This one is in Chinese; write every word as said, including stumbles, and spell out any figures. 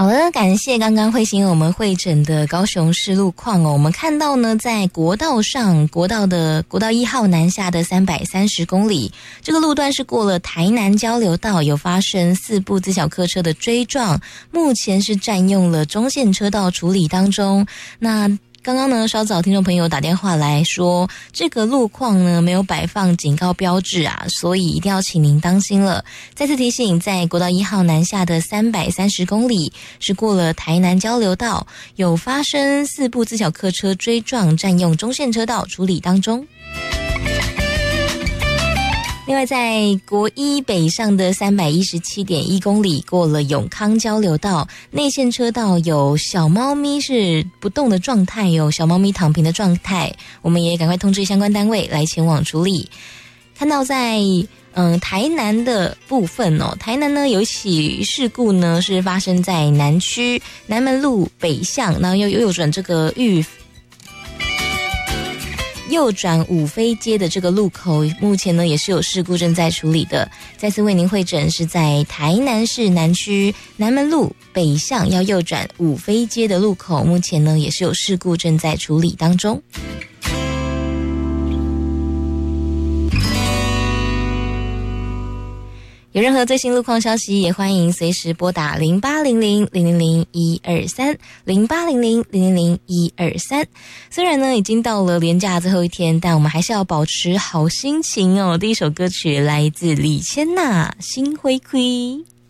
好的，感谢刚刚慧心我们会诊的高雄市路况哦。我们看到呢，在国道上，国道的国道一号南下的三百三十公里，这个路段是过了台南交流道，有发生四部自小客车的追撞，目前是占用了中线车道处理当中。那刚刚呢，稍早听众朋友打电话来说，这个路况呢没有摆放警告标志啊，所以一定要请您当心了。再次提醒，在国道一号南下的三百三十公里，是过了台南交流道，有发生四部自小客车追撞，占用中线车道处理当中。另外，在国一北上的三百一十七点一公里，过了永康交流道，内线车道有小猫咪是不动的状态，有小猫咪躺平的状态，我们也赶快通知相关单位来前往处理。看到在嗯台南的部分哦，台南呢有一起事故呢是发生在南区南门路北向，然后又右转这个玉右转五妃街的这个路口，目前呢也是有事故正在处理的。再次为您会诊，是在台南市南区南门路北向要右转五妃街的路口，目前呢也是有事故正在处理当中。有任何最新路况消息，也欢迎随时拨打零八零零零零零一二三零八零零零零零一二三。虽然呢已经到了连假最后一天，但我们还是要保持好心情哦。第一首歌曲来自李千娜《心灰灰》。